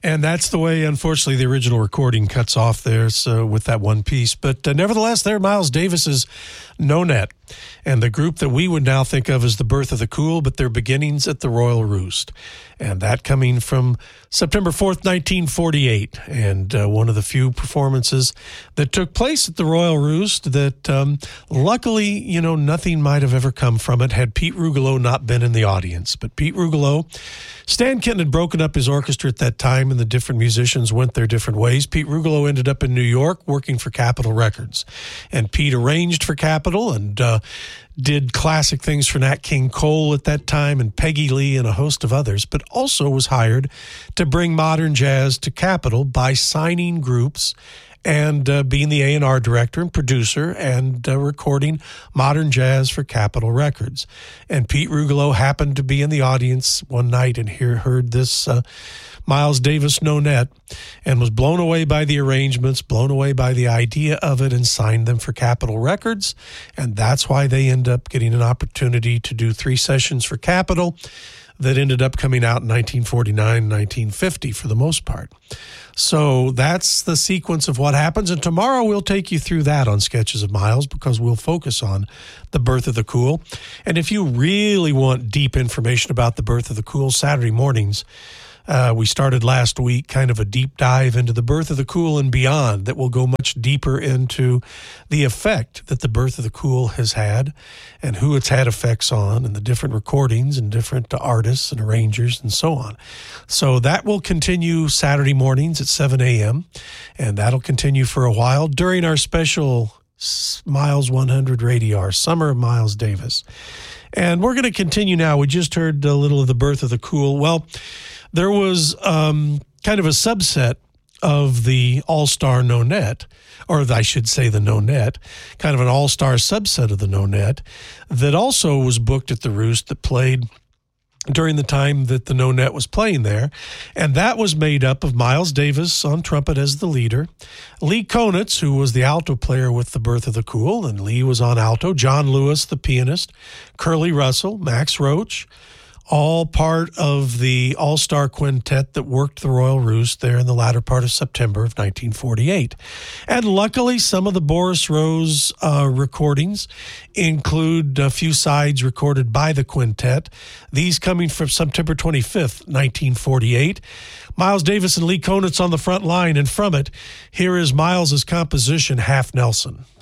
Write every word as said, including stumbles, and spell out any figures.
And that's the way, unfortunately, the original recording cuts off there so with that one piece. But uh, nevertheless, there, Miles Davis's No Net, and the group that we would now think of as the Birth of the Cool, but their beginnings at the Royal Roost. And that coming from September fourth, nineteen forty-eight, and uh, one of the few performances that took place at the Royal Roost that um, luckily, you know, nothing might have ever come from it had Pete Rugolo not been in the audience. But Pete Rugolo, Stan Kenton had broken up his orchestra at that time, and the different musicians went their different ways. Pete Rugolo ended up in New York working for Capitol Records, and Pete arranged for Capitol and uh, did classic things for Nat King Cole at that time and Peggy Lee and a host of others, but also was hired to bring modern jazz to Capitol by signing groups and uh, being the A and R director and producer and uh, recording modern jazz for Capitol Records. And Pete Rugolo happened to be in the audience one night and hear, heard this uh, Miles Davis No Net and was blown away by the arrangements, blown away by the idea of it, and signed them for Capitol Records. And that's why they end up getting an opportunity to do three sessions for Capitol that ended up coming out in nineteen forty-nine, nineteen fifty for the most part. So that's the sequence of what happens. And tomorrow we'll take you through that on Sketches of Miles, because we'll focus on the Birth of the Cool. And if you really want deep information about the Birth of the Cool, Saturday mornings, Uh, we started last week kind of a deep dive into the Birth of the Cool and beyond that will go much deeper into the effect that the Birth of the Cool has had and who it's had effects on and the different recordings and different artists and arrangers and so on. So that will continue Saturday mornings at seven a.m. and that'll continue for a while during our special Miles one hundred radio, our Summer of Miles Davis. And we're going to continue now. We just heard a little of the Birth of the Cool. Well, there was um, kind of a subset of the All-Star No Net, or I should say the No Net, kind of an all-star subset of the No Net that also was booked at the Roost that played during the time that the No Net was playing there. And that was made up of Miles Davis on trumpet as the leader, Lee Konitz, who was the alto player with the Birth of the Cool, and Lee was on alto, John Lewis, the pianist, Curly Russell, Max Roach, all part of the all-star quintet that worked the Royal Roost there in the latter part of September of nineteen forty-eight. And luckily, some of the Boris Rose uh, recordings include a few sides recorded by the quintet, these coming from September twenty-fifth, nineteen forty-eight. Miles Davis and Lee Konitz on the front line, and from it, here is Miles's composition, Half Nelson.